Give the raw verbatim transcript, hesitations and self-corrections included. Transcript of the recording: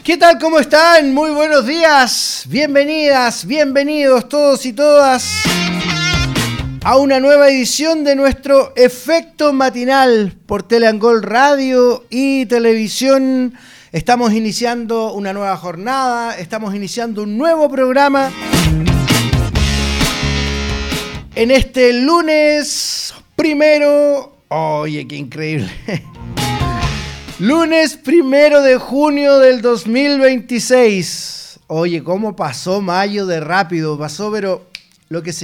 ¿Qué tal? ¿Cómo están? Muy buenos días. Bienvenidas, bienvenidos todos y todas a una nueva edición de nuestro Efecto Matinal por Teleangol Radio y Televisión. Estamos iniciando una nueva jornada, estamos iniciando un nuevo programa en este lunes primero. Oye, qué increíble. Lunes primero de junio del dos mil veintiséis. Oye, cómo pasó mayo de rápido. Pasó, pero lo que se